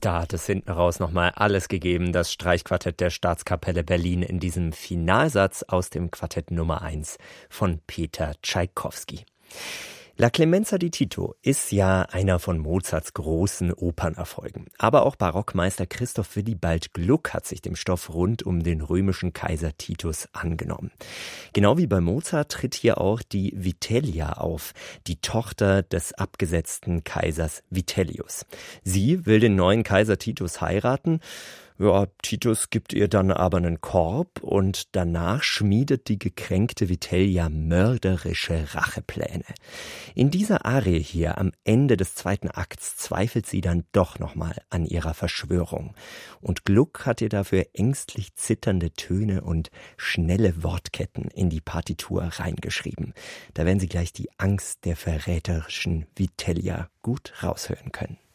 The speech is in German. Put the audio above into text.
Da hat es hinten raus nochmal alles gegeben, das Streichquartett der Staatskapelle Berlin in diesem Finalsatz aus dem Quartett Nummer 1 von Peter Tschaikowski. La Clemenza di Tito ist ja einer von Mozarts großen Opernerfolgen. Aber auch Barockmeister Christoph Willibald Gluck hat sich dem Stoff rund um den römischen Kaiser Titus angenommen. Genau wie bei Mozart tritt hier auch die Vitellia auf, die Tochter des abgesetzten Kaisers Vitellius. Sie will den neuen Kaiser Titus heiraten. Ja, Titus gibt ihr dann aber einen Korb und danach schmiedet die gekränkte Vitellia mörderische Rachepläne. In dieser Arie hier am Ende des zweiten Akts zweifelt sie dann doch nochmal an ihrer Verschwörung. Und Gluck hat ihr dafür ängstlich zitternde Töne und schnelle Wortketten in die Partitur reingeschrieben. Da werden Sie gleich die Angst der verräterischen Vitellia gut raushören können.